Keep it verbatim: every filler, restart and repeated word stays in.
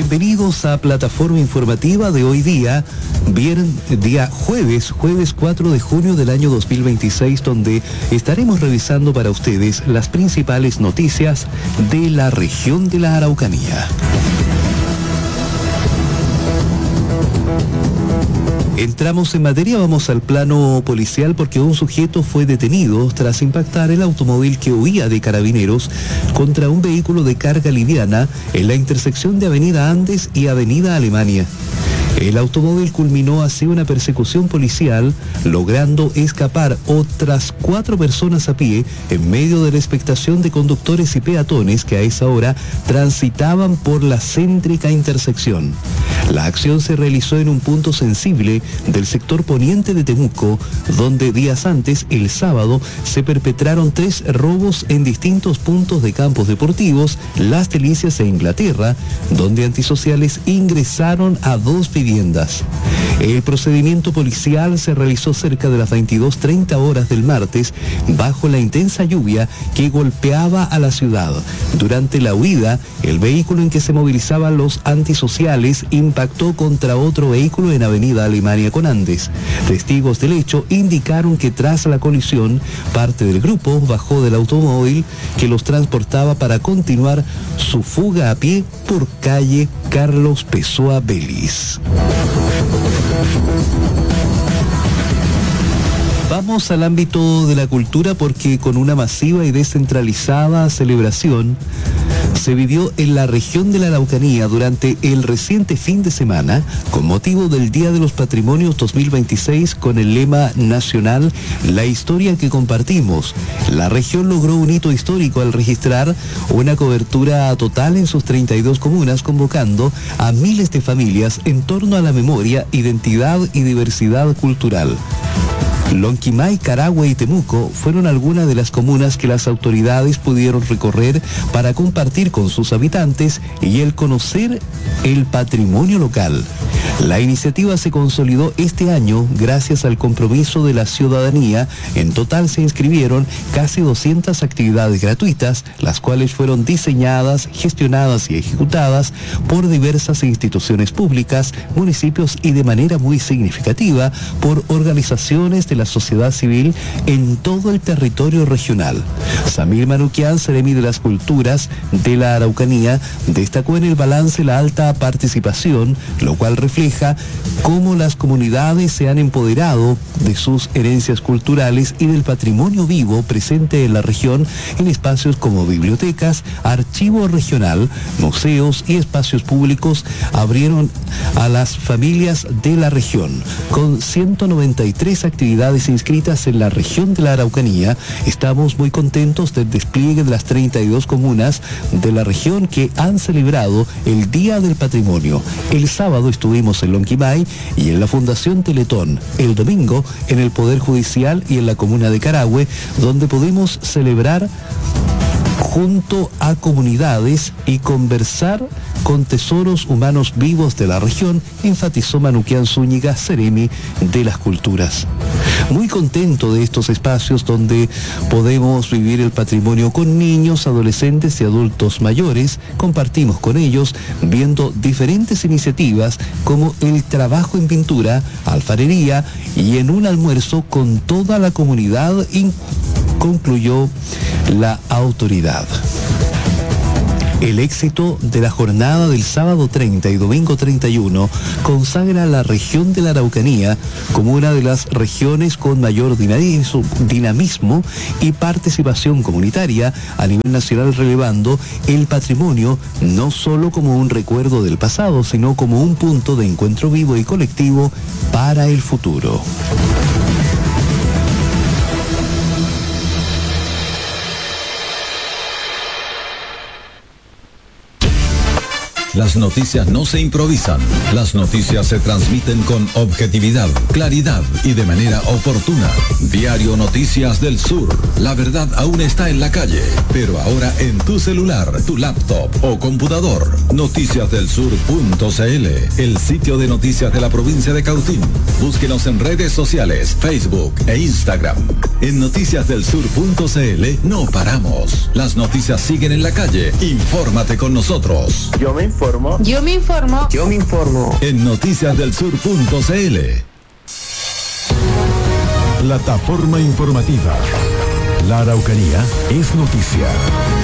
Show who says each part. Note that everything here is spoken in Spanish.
Speaker 1: Bienvenidos a Plataforma Informativa de hoy día, viernes, día jueves, jueves cuatro de junio del año dos mil veintiséis, donde estaremos revisando para ustedes las principales noticias de la región de la Araucanía. Entramos en materia, vamos al plano policial porque un sujeto fue detenido tras impactar el automóvil que huía de Carabineros contra un vehículo de carga liviana en la intersección de Avenida Andes y Avenida Alemania. El automóvil culminó así una persecución policial, logrando escapar otras cuatro personas a pie en medio de la expectación de conductores y peatones que a esa hora transitaban por la céntrica intersección. La acción se realizó en un punto sensible del sector poniente de Temuco, donde días antes, el sábado, se perpetraron tres robos en distintos puntos de campos deportivos, Las Delicias e Inglaterra, donde antisociales ingresaron a dos viviendas. El procedimiento policial se realizó cerca de las veintidós treinta horas del martes, bajo la intensa lluvia que golpeaba a la ciudad. Durante la huida, el vehículo en que se movilizaban los antisociales impactó contra otro vehículo en Avenida Alemania con Andes. Testigos del hecho indicaron que tras la colisión, parte del grupo bajó del automóvil que los transportaba para continuar su fuga a pie por calle Carlos Pessoa Vélez. Vamos al ámbito de la cultura porque con una masiva y descentralizada celebración se vivió en la región de la Araucanía durante el reciente fin de semana con motivo del Día de los Patrimonios dos mil veintiséis con el lema nacional La historia que compartimos. La región logró un hito histórico al registrar una cobertura total en sus treinta y dos comunas, convocando a miles de familias en torno a la memoria, identidad y diversidad cultural. Lonquimay, Carahue y Temuco fueron algunas de las comunas que las autoridades pudieron recorrer para compartir con sus habitantes y el conocer el patrimonio local. La iniciativa se consolidó este año gracias al compromiso de la ciudadanía. En total se inscribieron casi doscientas actividades gratuitas, las cuales fueron diseñadas, gestionadas y ejecutadas por diversas instituciones públicas, municipios y de manera muy significativa por organizaciones de la sociedad civil en todo el territorio regional. Samir Manuquian, Seremi de las Culturas de la Araucanía, destacó en el balance la alta participación, lo cual refleja cómo las comunidades se han empoderado de sus herencias culturales y del patrimonio vivo presente en la región en espacios como bibliotecas, archivo regional, museos y espacios públicos abrieron a las familias de la región. Con ciento noventa y tres actividades inscritas en la región de la Araucanía, estamos muy contentos del despliegue de las treinta y dos comunas de la región que han celebrado el Día del Patrimonio. El sábado estuvimos en Lonquimay y en la Fundación Teletón. El domingo en el Poder Judicial y en la comuna de Carahue, donde pudimos celebrar junto a comunidades y conversar con tesoros humanos vivos de la región, enfatizó Manuquian Zúñiga, Seremi de las Culturas. Muy contento de estos espacios donde podemos vivir el patrimonio con niños, adolescentes y adultos mayores. Compartimos con ellos viendo diferentes iniciativas como el trabajo en pintura, alfarería y en un almuerzo con toda la comunidad, concluyó la autoridad. El éxito de la jornada del sábado treinta y domingo treinta y uno consagra a la región de la Araucanía como una de las regiones con mayor dinamismo y participación comunitaria a nivel nacional, relevando el patrimonio no solo como un recuerdo del pasado, sino como un punto de encuentro vivo y colectivo para el futuro.
Speaker 2: Las noticias no se improvisan. Las noticias se transmiten con objetividad, claridad y de manera oportuna. Diario Noticias del Sur. La verdad aún está en la calle, pero ahora en tu celular, tu laptop o computador. noticias del sur punto c l, el sitio de noticias de la provincia de Cautín. Búsquenos en redes sociales, Facebook e Instagram. En noticias del sur punto c l no paramos. Las noticias siguen en la calle. Infórmate con nosotros.
Speaker 3: Yo me informo. informo.
Speaker 4: Yo me informo.
Speaker 3: Yo me informo.
Speaker 2: En noticias del sur punto c l.
Speaker 5: Plataforma informativa. La Araucanía es noticia.